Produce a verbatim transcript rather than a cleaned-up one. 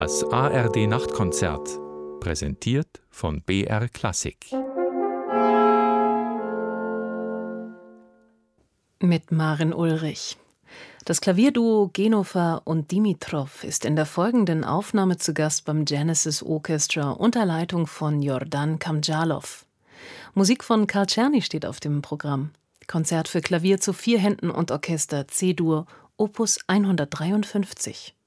Das A R D-Nachtkonzert, präsentiert von B R Klassik. Mit Maren Ulrich. Das Klavierduo Genofar und Dimitrov ist in der folgenden Aufnahme zu Gast beim Genesis Orchestra unter Leitung von Jordan Kamdjalov. Musik von Karl Czerny steht auf dem Programm. Konzert für Klavier zu vier Händen und Orchester C-Dur, Opus hundertdreiundfünfzig.